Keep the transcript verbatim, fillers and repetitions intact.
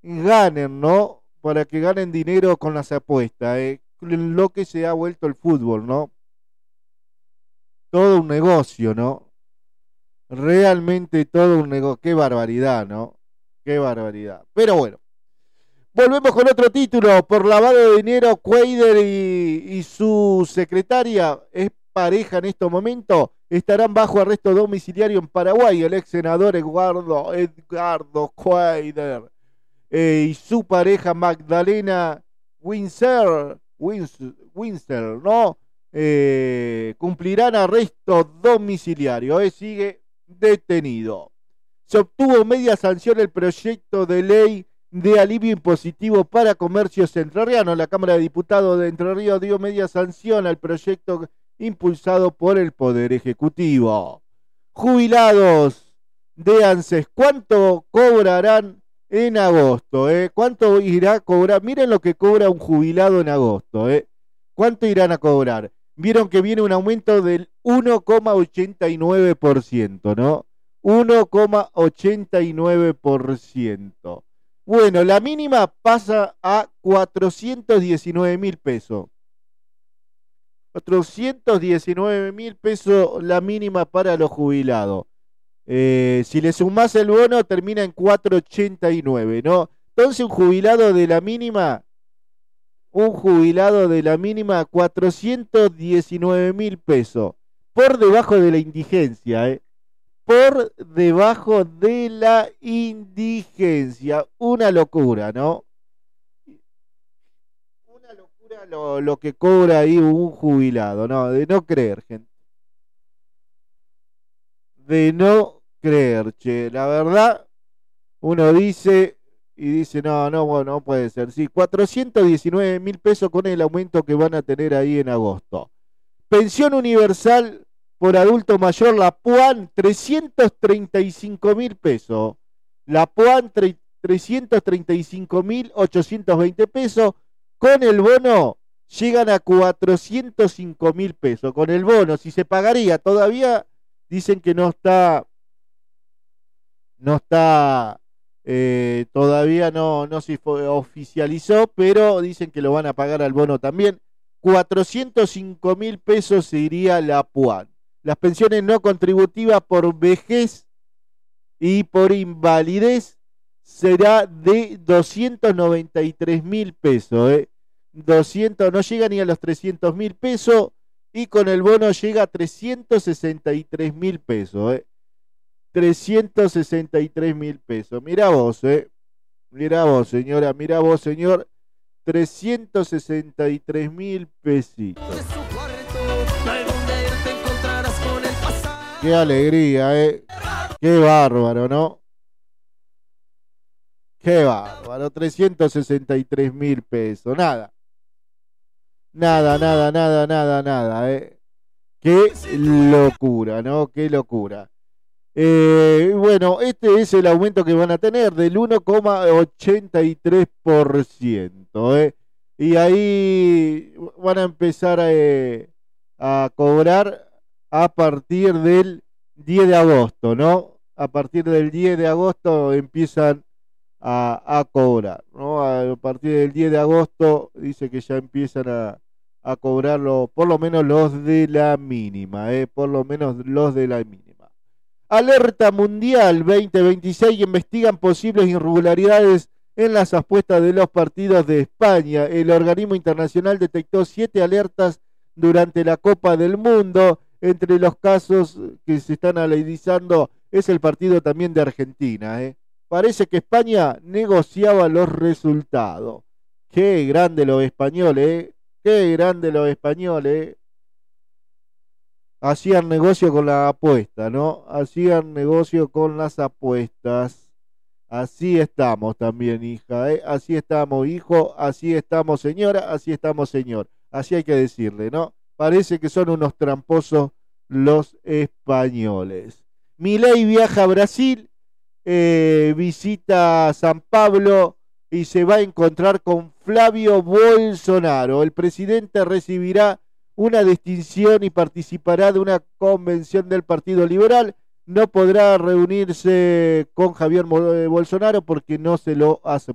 ganen, ¿no? Para que ganen dinero con las apuestas, ¿eh? Lo que se ha vuelto el fútbol, ¿no? Todo un negocio, ¿no? Realmente todo un negocio. Qué barbaridad, ¿no? Qué barbaridad. Pero bueno, volvemos con otro título. Por lavado de dinero, Cuader y, y su secretaria es pareja en estos momentos. Estarán bajo arresto domiciliario en Paraguay. El ex senador Eduardo, Edgardo Cuader eh, y su pareja Magdalena Windsor, Windsor, ¿no? Eh, cumplirán arresto domiciliario. Eh, sigue detenido. Se obtuvo media sanción el proyecto de ley de alivio impositivo para comercios entrerrianos. La Cámara de Diputados de Entre Ríos dio media sanción al proyecto impulsado por el Poder Ejecutivo. Jubilados de ANSES, ¿cuánto cobrarán en agosto? Eh? ¿Cuánto irá a cobrar? Miren lo que cobra un jubilado en agosto. Eh? ¿Cuánto irán a cobrar? Vieron que viene un aumento del uno coma ochenta y nueve por ciento, ¿no? uno coma ochenta y nueve por ciento. Bueno, la mínima pasa a cuatrocientos diecinueve mil pesos. cuatrocientos diecinueve mil pesos la mínima para los jubilados. Eh, si le sumás el bono, termina en cuatrocientos ochenta y nueve, ¿no? Entonces un jubilado de la mínima, un jubilado de la mínima, cuatrocientos diecinueve mil pesos. Por debajo de la indigencia, ¿eh? Por debajo de la indigencia. Una locura, ¿no? Una locura lo, lo que cobra ahí un jubilado, ¿no? De no creer, gente. De no creer, che. La verdad, uno dice y dice, no, no, bueno, no puede ser. Sí, cuatrocientos diecinueve mil pesos con el aumento que van a tener ahí en agosto. Pensión universal por adulto mayor, la PUAN, trescientos treinta y cinco mil pesos. La PUAN, trescientos treinta y cinco mil ochocientos veinte pesos. Con el bono llegan a cuatrocientos cinco mil pesos. Con el bono, si se pagaría, todavía dicen que no está, no está, eh, todavía no, no se oficializó, pero dicen que lo van a pagar al bono también. cuatrocientos cinco mil pesos se iría la PUAN. Las pensiones no contributivas por vejez y por invalidez será de doscientos noventa y tres mil pesos. ¿eh? doscientos, no llega ni a los trescientos mil pesos y con el bono llega a trescientos sesenta y tres mil pesos. ¿eh? trescientos sesenta y tres mil pesos. Mirá vos, ¿eh? Mirá vos, señora, mirá vos, señor. trescientos sesenta y tres mil pesitos. Qué alegría, eh. Qué bárbaro, ¿no? Qué bárbaro. trescientos sesenta y tres mil pesos. Nada. Nada, nada, nada, nada, nada, eh. Qué locura, ¿no? Qué locura. Eh, bueno, este es el aumento que van a tener del uno coma ochenta y tres por ciento. ¿eh? Y ahí van a empezar a, eh, a cobrar a partir del diez de agosto, ¿no? A partir del diez de agosto empiezan a, a cobrar, ¿no? A partir del diez de agosto dice que ya empiezan a, a cobrarlo, por lo menos los de la mínima, ¿eh? Por lo menos los de la mínima. Alerta Mundial veinte veintiséis, investigan posibles irregularidades en las apuestas de los partidos de España. El organismo internacional detectó siete alertas durante la Copa del Mundo. Entre los casos que se están analizando es el partido también de Argentina. ¿eh? Parece que España negociaba los resultados. Qué grande los españoles, ¿eh? Qué grande los españoles, ¿eh? Hacían negocio con la apuesta, ¿no? Hacían negocio con las apuestas. Así estamos también, hija, ¿eh? Así estamos, hijo, así estamos, señora, así estamos, señor. Así hay que decirle, ¿no? Parece que son unos tramposos los españoles. Milei viaja a Brasil, eh, visita San Pablo y se va a encontrar con Flavio Bolsonaro. El presidente recibirá una distinción y participará de una convención del Partido Liberal. No podrá reunirse con Javier Bolsonaro porque no se lo aceptó.